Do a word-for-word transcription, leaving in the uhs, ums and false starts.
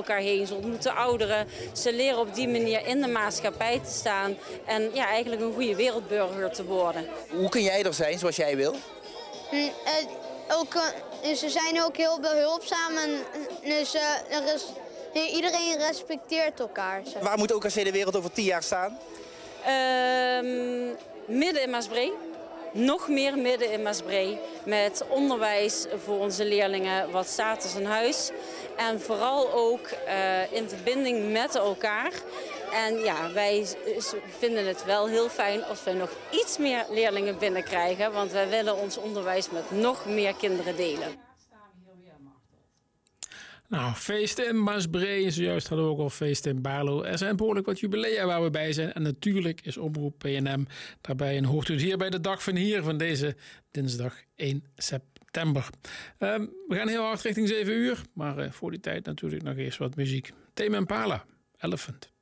elkaar heen. Ze ontmoeten ouderen. Ze leren op die manier in de maatschappij te staan. En ja, eigenlijk een goede wereldburger te worden. Hoe kun jij er zijn zoals jij wil? Hm, uh, ook, uh, ze zijn ook heel behulpzaam. En, dus, uh, er is, iedereen respecteert elkaar. Zeg. Waar moet O K C de wereld over tien jaar staan? Uh, midden in Maasbree. Nog meer midden in Maasbree. Met onderwijs voor onze leerlingen wat status in huis. En vooral ook uh, in verbinding met elkaar. En ja, wij vinden het wel heel fijn als we nog iets meer leerlingen binnenkrijgen. Want wij willen ons onderwijs met nog meer kinderen delen. Nou, feesten in Maasbree. Zojuist hadden we ook al feesten in Baarlo. Er zijn behoorlijk wat jubilea waar we bij zijn. En natuurlijk is Omroep P N M daarbij. En hoort u het hier bij de Dag van Hier van deze dinsdag één september. Um, we gaan heel hard richting zeven uur. Maar uh, voor die tijd natuurlijk nog eerst wat muziek. Tame Impala, Elephant.